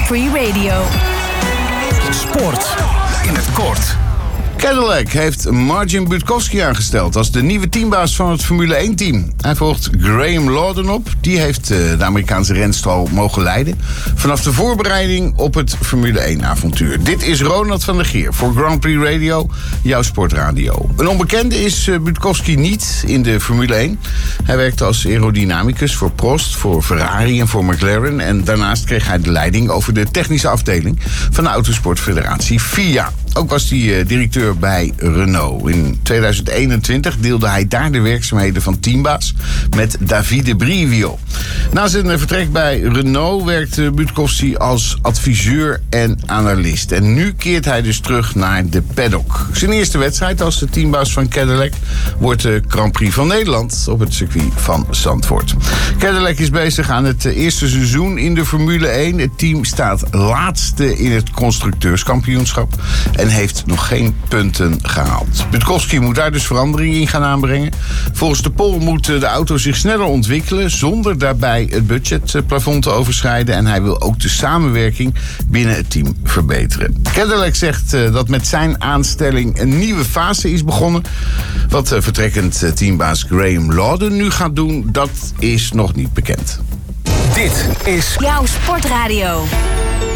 Prix Radio. Sport in het kort. Cadillac heeft Marcin Budkowski aangesteld als de nieuwe teambaas van het Formule 1-team. Hij volgt Graham Lawden op. Die heeft de Amerikaanse renstal mogen leiden vanaf de voorbereiding op het Formule 1-avontuur. Dit is Ronald van der Geer voor Grand Prix Radio, jouw sportradio. Een onbekende is Budkowski niet in de Formule 1. Hij werkte als aerodynamicus voor Prost, voor Ferrari en voor McLaren. En daarnaast kreeg hij de leiding over de technische afdeling van de Autosportfederatie FIA. Ook was hij directeur bij Renault. In 2021 deelde hij daar de werkzaamheden van teambaas met Davide Brivio. Na zijn vertrek bij Renault werkte Budkowski als adviseur en analist. En nu keert hij dus terug naar de paddock. Zijn eerste wedstrijd als de teambaas van Cadillac wordt de Grand Prix van Nederland op het circuit van Zandvoort. Cadillac is bezig aan het eerste seizoen in de Formule 1. Het team staat laatste in het constructeurskampioenschap en heeft nog geen punten gehaald. Budkowski moet daar dus verandering in gaan aanbrengen. Volgens de poll moet de auto zich sneller ontwikkelen zonder daarbij het budgetplafond te overschrijden. En hij wil ook de samenwerking binnen het team verbeteren. Cadillac zegt dat met zijn aanstelling een nieuwe fase is begonnen. Wat vertrekkend teambaas Graham Lawden nu gaat doen, dat is nog niet bekend. Dit is Jouw sportradio.